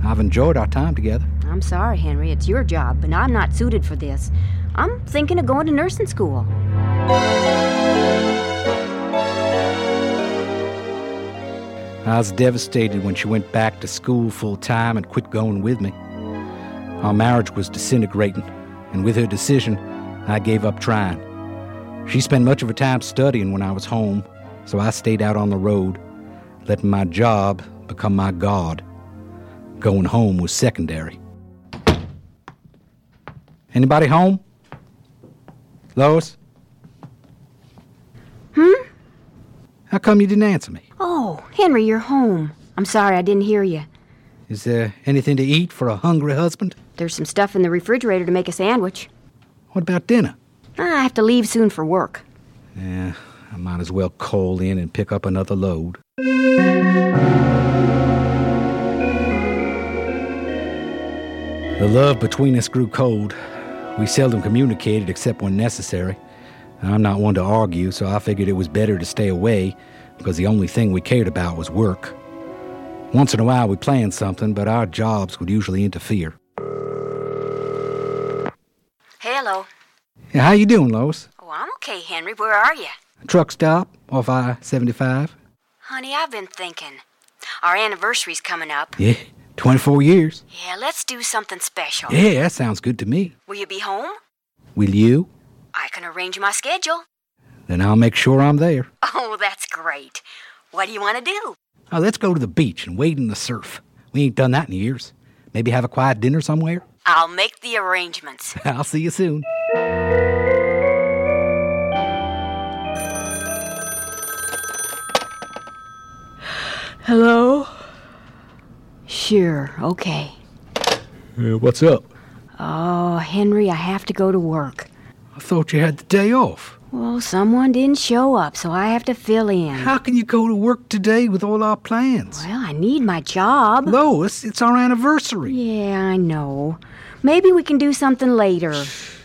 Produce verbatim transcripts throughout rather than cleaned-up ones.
I've enjoyed our time together. I'm sorry, Henry. It's your job, but I'm not suited for this. I'm thinking of going to nursing school. I was devastated when she went back to school full-time and quit going with me. Our marriage was disintegrating, and with her decision, I gave up trying. She spent much of her time studying when I was home, so I stayed out on the road, letting my job become my God. Going home was secondary. Anybody home? Lois? Hmm? How come you didn't answer me? Oh, Henry, you're home. I'm sorry I didn't hear you. Is there anything to eat for a hungry husband? There's some stuff in the refrigerator to make a sandwich. What about dinner? I have to leave soon for work. Yeah, I might as well coal in and pick up another load. The love between us grew cold. We seldom communicated except when necessary. I'm not one to argue, so I figured it was better to stay away because the only thing we cared about was work. Once in a while we planned something, but our jobs would usually interfere. Hello. Yeah, how you doing, Lois? Oh, I'm okay, Henry. Where are you? Truck stop off I seventy-five. Honey, I've been thinking. Our anniversary's coming up. Yeah, twenty-four years. Yeah, let's do something special. Yeah, that sounds good to me. Will you be home? Will you? I can arrange my schedule. Then I'll make sure I'm there. Oh, that's great. What do you want to do? Oh, let's go to the beach and wade in the surf. We ain't done that in years. Maybe have a quiet dinner somewhere? I'll make the arrangements. I'll see you soon. Hello? Sure, okay. Uh, what's up? Oh, Henry, I have to go to work. I thought you had the day off. Well, someone didn't show up, so I have to fill in. How can you go to work today with all our plans? Well, I need my job. Lois, it's our anniversary. Yeah, I know. Maybe we can do something later.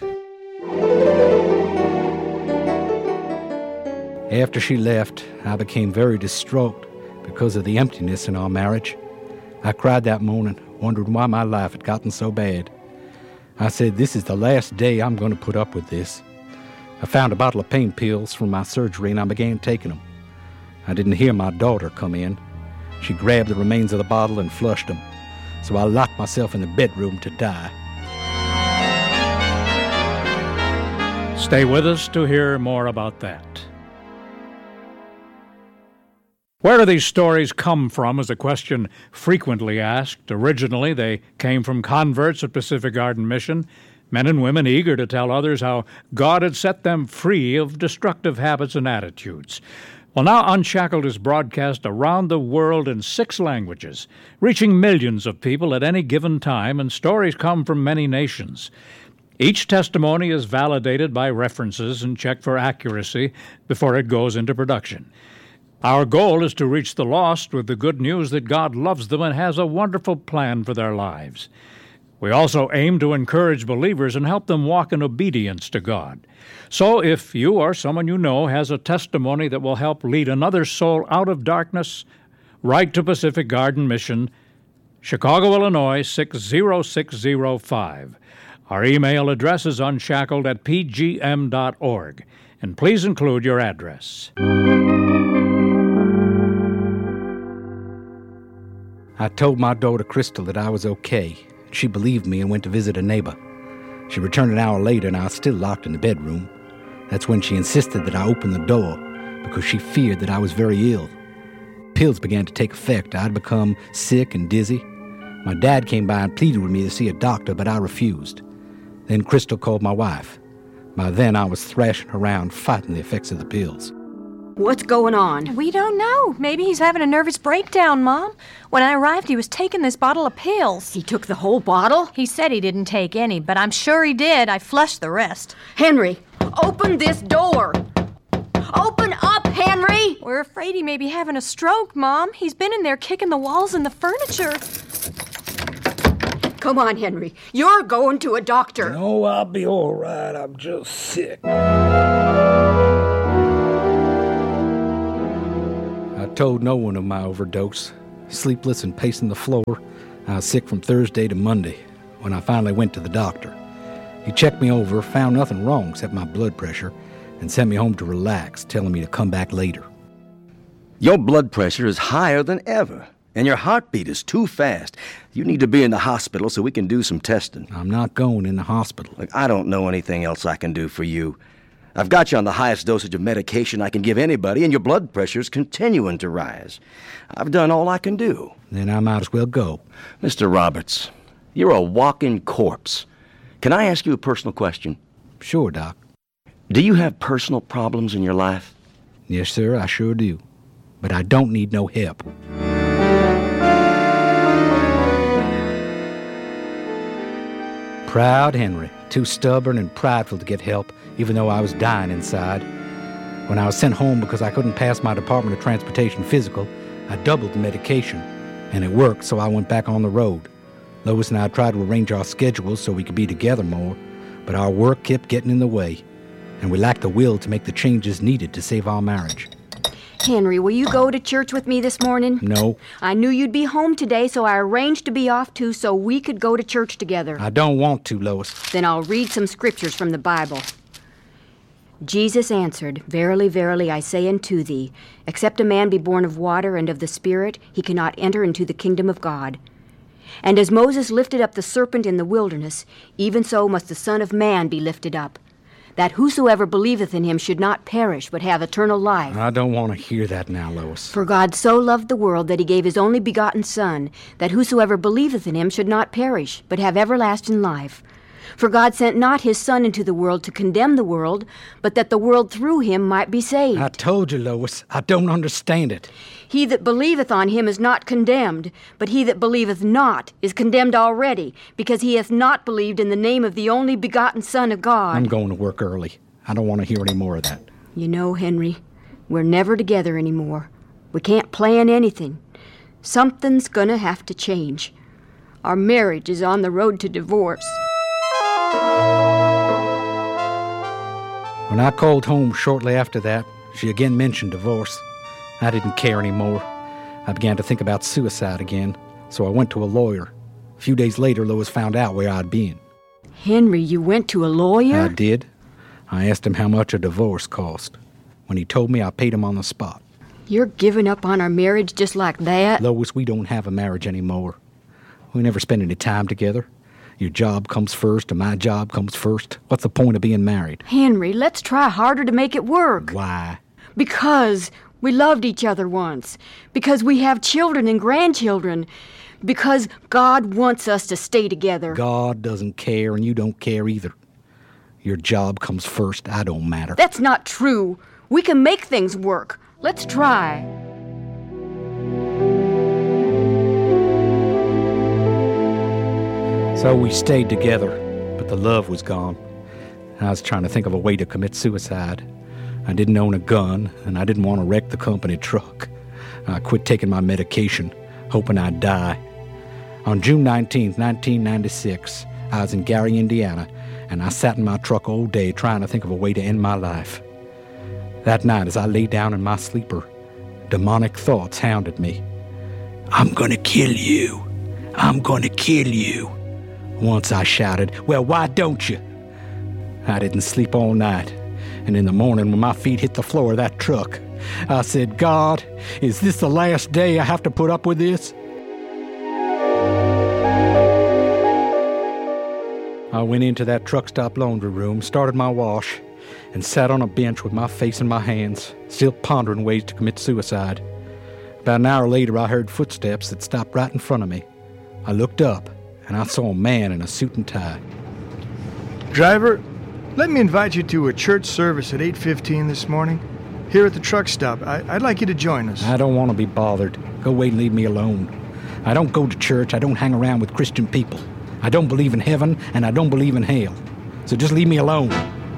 After she left, I became very distraught because of the emptiness in our marriage. I cried that morning, wondering why my life had gotten so bad. I said, this is the last day I'm going to put up with this. I found a bottle of pain pills from my surgery and I began taking them. I didn't hear my daughter come in. She grabbed the remains of the bottle and flushed them. So I locked myself in the bedroom to die. Stay with us to hear more about that. Where do these stories come from is a question frequently asked. Originally, they came from converts at Pacific Garden Mission, men and women eager to tell others how God had set them free of destructive habits and attitudes. Well, now Unshackled is broadcast around the world in six languages, reaching millions of people at any given time, and stories come from many nations. Each testimony is validated by references and checked for accuracy before it goes into production. Our goal is to reach the lost with the good news that God loves them and has a wonderful plan for their lives. We also aim to encourage believers and help them walk in obedience to God. So if you or someone you know has a testimony that will help lead another soul out of darkness, write to Pacific Garden Mission, Chicago, Illinois, six zero six zero five. Our email address is unshackled at p g m dot org. And please include your address. I told my daughter Crystal that I was okay. She believed me and went to visit a neighbor. She returned an hour later and I was still locked in the bedroom. That's when she insisted that I open the door because she feared that I was very ill. Pills began to take effect. I'd become sick and dizzy. My dad came by and pleaded with me to see a doctor, but I refused. Then Crystal called my wife. By then I was thrashing around fighting the effects of the pills. What's going on? We don't know. Maybe he's having a nervous breakdown, Mom. When I arrived, he was taking this bottle of pills. He took the whole bottle? He said he didn't take any, but I'm sure he did. I flushed the rest. Henry, open this door. Open up, Henry! We're afraid he may be having a stroke, Mom. He's been in there kicking the walls and the furniture. Come on, Henry. You're going to a doctor. No, I'll be all right. I'm just sick. I told no one of my overdose. Sleepless and pacing the floor, I was sick from Thursday to Monday when I finally went to the doctor. He checked me over, found nothing wrong except my blood pressure, and sent me home to relax, telling me to come back later. Your blood pressure is higher than ever, and your heartbeat is too fast. You need to be in the hospital so we can do some testing. I'm not going in the hospital. Look, I don't know anything else I can do for you. I've got you on the highest dosage of medication I can give anybody, and your blood pressure's continuing to rise. I've done all I can do. Then I might as well go. Mister Roberts, you're a walking corpse. Can I ask you a personal question? Sure, Doc. Do you have personal problems in your life? Yes, sir, I sure do. But I don't need no help. Proud Henry, too stubborn and prideful to get help, even though I was dying inside. When I was sent home because I couldn't pass my Department of Transportation physical, I doubled the medication, and it worked, so I went back on the road. Lois and I tried to arrange our schedules so we could be together more, but our work kept getting in the way, and we lacked the will to make the changes needed to save our marriage. Henry, will you go to church with me this morning? No. I knew you'd be home today, so I arranged to be off too so we could go to church together. I don't want to, Lois. Then I'll read some scriptures from the Bible. Jesus answered, Verily, verily, I say unto thee, except a man be born of water and of the Spirit, he cannot enter into the kingdom of God. And as Moses lifted up the serpent in the wilderness, even so must the Son of Man be lifted up, that whosoever believeth in him should not perish, but have eternal life. I don't want to hear that now, Lois. For God so loved the world that he gave his only begotten Son, that whosoever believeth in him should not perish, but have everlasting life. For God sent not his Son into the world to condemn the world, but that the world through him might be saved. I told you, Lois, I don't understand it. He that believeth on him is not condemned, but he that believeth not is condemned already, because he hath not believed in the name of the only begotten Son of God. I'm going to work early. I don't want to hear any more of that. You know, Henry, we're never together anymore. We can't plan anything. Something's gonna have to change. Our marriage is on the road to divorce. When I called home shortly after that, she again mentioned divorce. I didn't care anymore. I began to think about suicide again, so I went to a lawyer. A few days later, Lois found out where I'd been. Henry, you went to a lawyer? I did. I asked him how much a divorce cost. When he told me, I paid him on the spot. You're giving up on our marriage just like that? Lois, we don't have a marriage anymore. We never spend any time together. Your job comes first, and my job comes first. What's the point of being married? Henry, let's try harder to make it work. Why? Because we loved each other once. Because we have children and grandchildren. Because God wants us to stay together. God doesn't care, and you don't care either. Your job comes first. I don't matter. That's not true. We can make things work. Let's try. So we stayed together, but the love was gone. I was trying to think of a way to commit suicide. I didn't own a gun, and I didn't want to wreck the company truck. I quit taking my medication, hoping I'd die. On June nineteenth, nineteen ninety-six, I was in Gary, Indiana, and I sat in my truck all day trying to think of a way to end my life. That night, as I lay down in my sleeper, demonic thoughts hounded me. I'm gonna kill you. I'm gonna kill you. Once I shouted, well, why don't you? I didn't sleep all night, and in the morning when my feet hit the floor of that truck, I said, God, is this the last day I have to put up with this? I went into that truck stop laundry room, started my wash, and sat on a bench with my face in my hands, still pondering ways to commit suicide. About an hour later, I heard footsteps that stopped right in front of me. I looked up, and I saw a man in a suit and tie. Driver, let me invite you to a church service at eight fifteen this morning, here at the truck stop. I, I'd like you to join us. I don't want to be bothered. Go away and leave me alone. I don't go to church. I don't hang around with Christian people. I don't believe in heaven, and I don't believe in hell. So just leave me alone.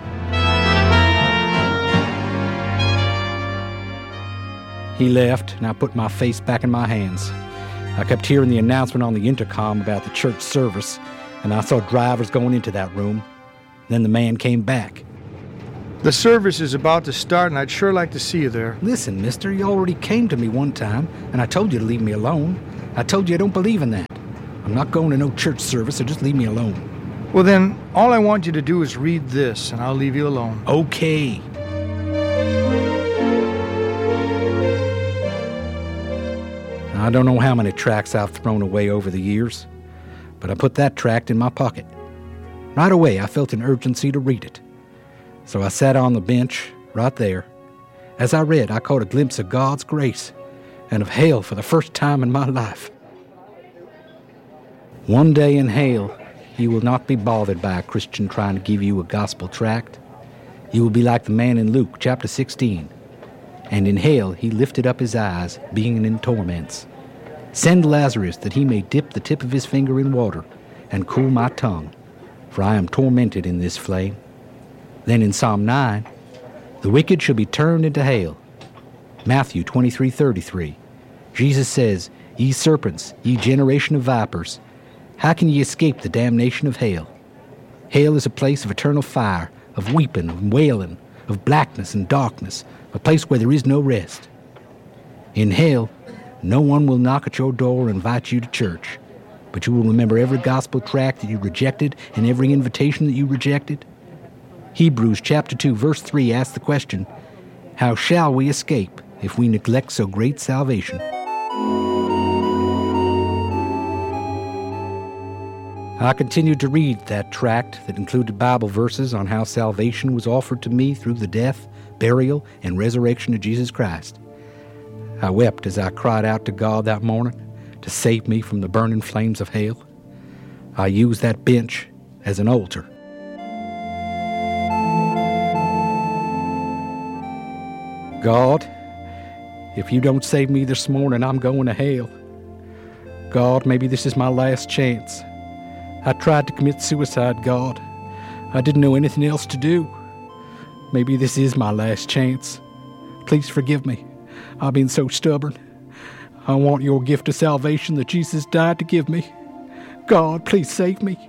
He left, and I put my face back in my hands. I kept hearing the announcement on the intercom about the church service, and I saw drivers going into that room. Then the man came back. The service is about to start, and I'd sure like to see you there. Listen, mister, you already came to me one time, and I told you to leave me alone. I told you I don't believe in that. I'm not going to no church service, so just leave me alone. Well, then, all I want you to do is read this, and I'll leave you alone. Okay. I don't know how many tracts I've thrown away over the years, but I put that tract in my pocket. Right away, I felt an urgency to read it. So I sat on the bench, right there. As I read, I caught a glimpse of God's grace and of hell for the first time in my life. One day in hell, you will not be bothered by a Christian trying to give you a gospel tract. You will be like the man in Luke chapter sixteen. And in hell he lifted up his eyes, being in torments. Send Lazarus that he may dip the tip of his finger in water and cool my tongue, for I am tormented in this flame. Then in Psalm nine, the wicked shall be turned into hail. Matthew twenty-three thirty-three, Jesus says, Ye serpents, ye generation of vipers, how can ye escape the damnation of hell? Hell is a place of eternal fire, of weeping, of wailing, of blackness and darkness, a place where there is no rest. In hell, no one will knock at your door or invite you to church, but you will remember every gospel tract that you rejected and every invitation that you rejected. Hebrews chapter two, verse three asks the question, How shall we escape if we neglect so great salvation? I continued to read that tract that included Bible verses on how salvation was offered to me through the death, burial, and resurrection of Jesus Christ. I wept as I cried out to God that morning to save me from the burning flames of hell. I used that bench as an altar. God, if you don't save me this morning, I'm going to hell. God, maybe this is my last chance. I tried to commit suicide, God. I didn't know anything else to do. Maybe this is my last chance. Please forgive me. I've been so stubborn. I want your gift of salvation that Jesus died to give me. God, please save me.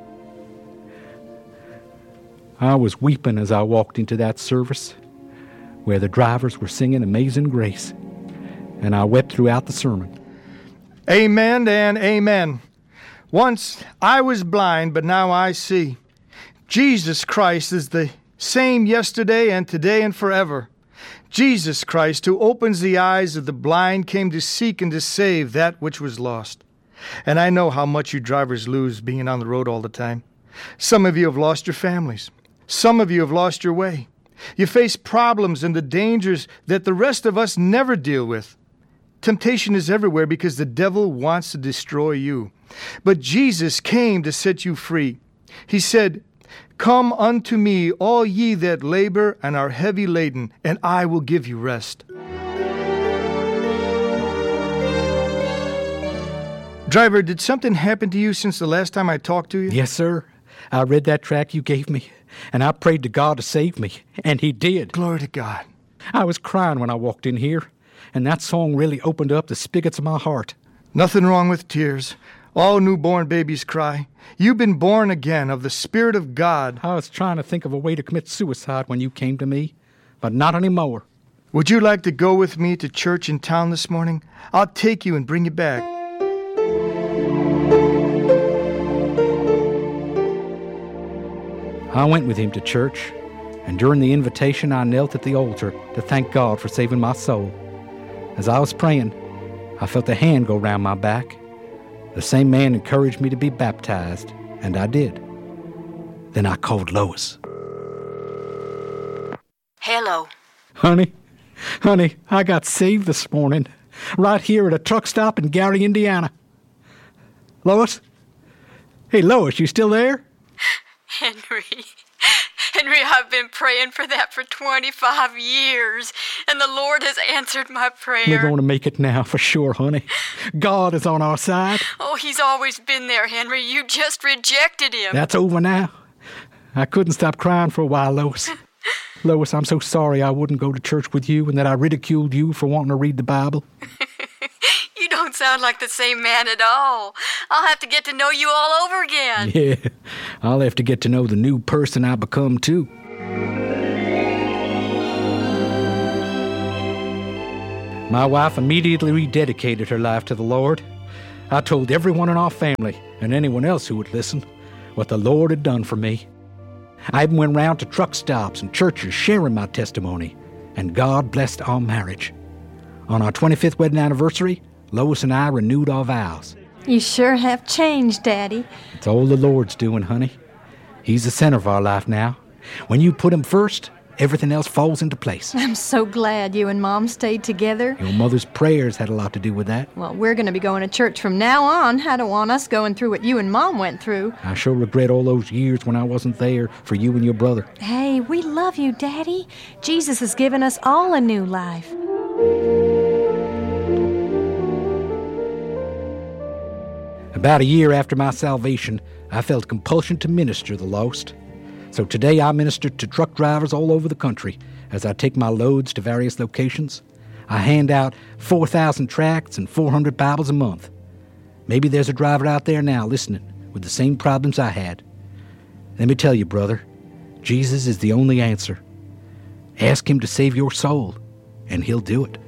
I was weeping as I walked into that service where the drivers were singing Amazing Grace, and I wept throughout the sermon. Amen and amen. Once I was blind, but now I see. Jesus Christ is the same yesterday and today and forever. Jesus Christ, who opens the eyes of the blind, came to seek and to save that which was lost. And I know how much you drivers lose being on the road all the time. Some of you have lost your families. Some of you have lost your way. You face problems and the dangers that the rest of us never deal with. Temptation is everywhere because the devil wants to destroy you. But Jesus came to set you free. He said, Come unto me, all ye that labor and are heavy laden, and I will give you rest. Driver, did something happen to you since the last time I talked to you? Yes, sir. I read that tract you gave me, and I prayed to God to save me, and He did. Glory to God. I was crying when I walked in here, and that song really opened up the spigots of my heart. Nothing wrong with tears. All newborn babies cry. You've been born again of the Spirit of God. I was trying to think of a way to commit suicide when you came to me, but not anymore. Would you like to go with me to church in town this morning? I'll take you and bring you back. I went with him to church, and during the invitation I knelt at the altar to thank God for saving my soul. As I was praying, I felt a hand go round my back. The same man encouraged me to be baptized, and I did. Then I called Lois. Hello. Honey, honey, I got saved this morning, right here at a truck stop in Gary, Indiana. Lois? Hey, Lois, you still there? Henry, Henry, I've been praying for that for twenty-five years, and the Lord has answered my prayer. We're going to make it now for sure, honey. God is on our side. Oh, He's always been there, Henry. You just rejected Him. That's over now. I couldn't stop crying for a while, Lois. Lois, I'm so sorry I wouldn't go to church with you and that I ridiculed you for wanting to read the Bible. You don't sound like the same man at all. I'll have to get to know you all over again. Yeah, I'll have to get to know the new person I become, too. My wife immediately rededicated her life to the Lord. I told everyone in our family, and anyone else who would listen, what the Lord had done for me. I even went round to truck stops and churches sharing my testimony, and God blessed our marriage. On our twenty-fifth wedding anniversary, Lois and I renewed our vows. You sure have changed, Daddy. It's all the Lord's doing, honey. He's the center of our life now. When you put him first, everything else falls into place. I'm so glad you and Mom stayed together. Your mother's prayers had a lot to do with that. Well, we're going to be going to church from now on. I don't want us going through what you and Mom went through. I sure regret all those years when I wasn't there for you and your brother. Hey, we love you, Daddy. Jesus has given us all a new life. About a year after my salvation, I felt compulsion to minister the lost. So today I minister to truck drivers all over the country as I take my loads to various locations. I hand out four thousand tracts and four hundred Bibles a month. Maybe there's a driver out there now listening with the same problems I had. Let me tell you, brother, Jesus is the only answer. Ask him to save your soul, and he'll do it.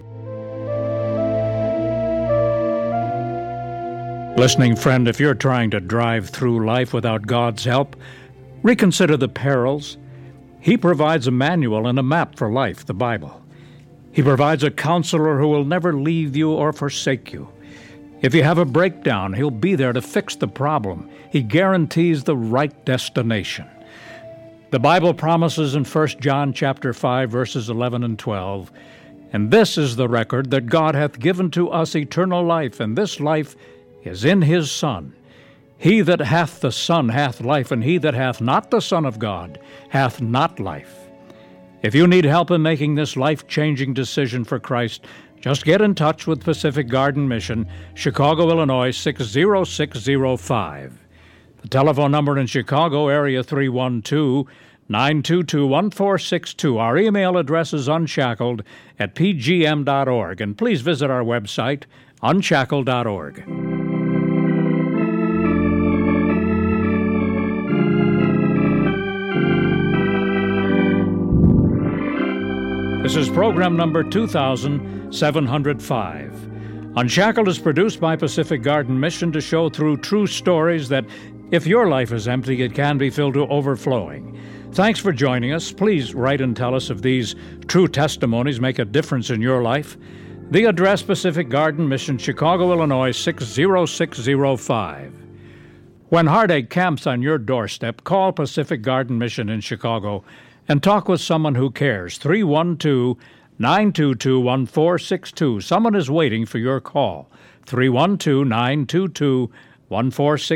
Listening friend, if you're trying to drive through life without God's help, reconsider the perils. He provides a manual and a map for life, the Bible. He provides a counselor who will never leave you or forsake you. If you have a breakdown, he'll be there to fix the problem. He guarantees the right destination. The Bible promises in First John chapter five, verses eleven and twelve, "And this is the record, that God hath given to us eternal life, and this life is in his Son. He that hath the Son hath life, and he that hath not the Son of God hath not life." If you need help in making this life-changing decision for Christ, just get in touch with Pacific Garden Mission, Chicago, Illinois, six zero six zero five. The telephone number in Chicago, area three one two, nine two two, one four six two. Our email address is unshackled at p g m dot org, and please visit our website, unshackled dot org. This is program number two thousand seven hundred five. Unshackled is produced by Pacific Garden Mission to show through true stories that if your life is empty, it can be filled to overflowing. Thanks for joining us. Please write and tell us if these true testimonies make a difference in your life. The address, Pacific Garden Mission, Chicago, Illinois, six zero six zero five. When heartache camps on your doorstep, call Pacific Garden Mission in Chicago and talk with someone who cares. three one two, nine two two, one four six two. Someone is waiting for your call. three one two, nine two two, one four six two.